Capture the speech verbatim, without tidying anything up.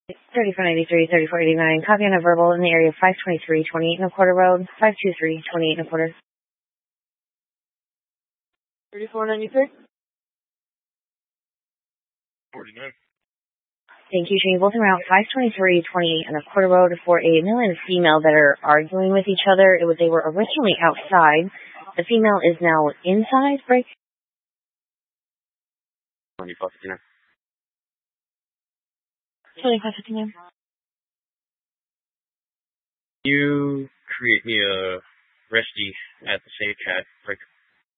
thirty-four ninety-three, thirty-four eighty-nine. Copy on a verbal in the area of five twenty-three, twenty-eight and a quarter road, five two three, twenty-eight and a quarter. thirty-four ninety-three. forty-nine. Thank you, Shane. Both around five twenty-three, twenty-eight and a quarter road for a male and a female that are arguing with each other. It was, they were originally outside. The female is now inside. Break. twenty-five fifty-nine. twenty-five fifty-nine. You create me a resty at the same cat break.